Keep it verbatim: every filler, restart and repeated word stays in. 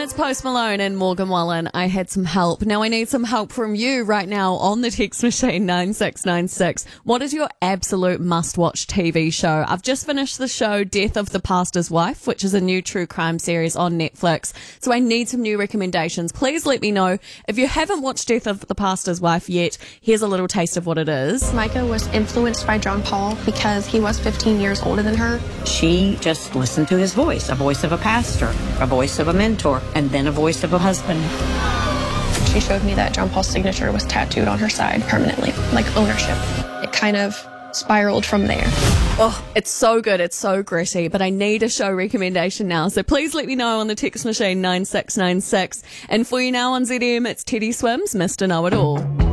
it's Post Malone and Morgan Wallen. I had some help. Now I need some help from you right now on the text machine nine six nine six. What is your absolute must-watch T V show? I've just finished the show Death of the Pastor's Wife, which is a new true crime series on Netflix. So I need some new recommendations. Please let me know. If you haven't watched Death of the Pastor's Wife yet, here's a little taste of what it is. Micah was influenced by John Paul because he was fifteen years older than her. She just listened to his voice, a voice of a pastor, a voice of a mentor, and then a voice of a husband. She showed me that John Paul's signature was tattooed on her side permanently, like ownership. It kind of spiraled from there. Oh, it's so good. It's so gritty, but I need a show recommendation now. So please let me know on the text machine nine six nine six. And for you now on Z M, it's Teddy Swims, Mister Know-It-All.